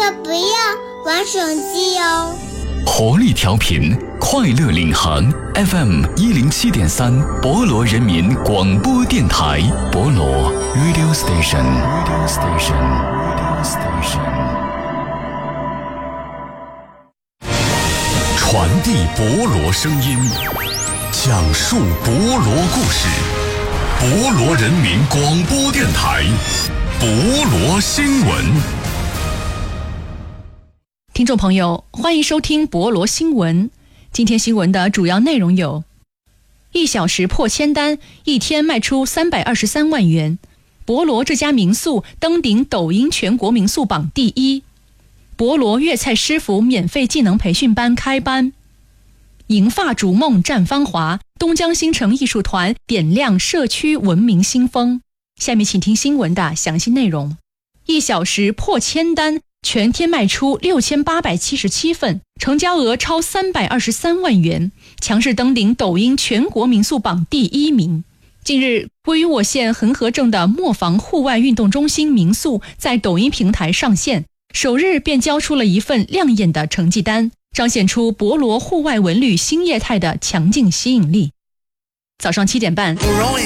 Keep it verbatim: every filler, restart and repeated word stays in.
着不要玩手机哦。 活力调频，快乐领航 F M 一零七点三，博罗人民广播电台，博罗 Radio Station Radio Station Radio Station， 传递博罗声音，讲述博罗故事，博罗人民广播电台，博罗新闻。 听众朋友，欢迎收听博罗新闻。今天新闻的主要内容有：一小时破千单，一天卖出三百二十三万元；博罗这家民宿登顶抖音全国民宿榜第一；博罗粤菜师傅免费技能培训班开班；银发逐梦绽芳华，东江新城艺术团点亮社区文明新风。下面请听新闻的详细内容。一小时破千单，全天卖出六千八百七十七份，成交额超三百二十三万元，强势登顶抖音全国民宿榜第一名。近日，位于我县恒河镇的磨坊户外运动中心民宿在抖音平台上线，首日便交出了一份亮眼的成绩单，彰显出博罗户外文旅新业态的强劲吸引力。早上七点半，